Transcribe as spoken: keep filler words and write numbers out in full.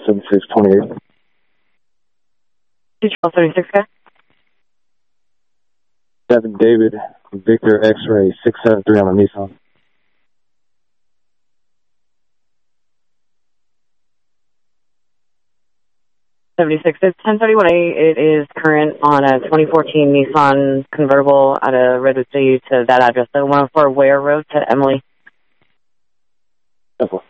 seven six two eight. Charles thirty-six, guy. seven David, Victor X-ray six seven three on the Nissan. seventy-six, it's ten thirty-one A. It is current on a twenty fourteen Nissan convertible out of Redwood City to that address, so one oh four Ware Road to Emily. ten four.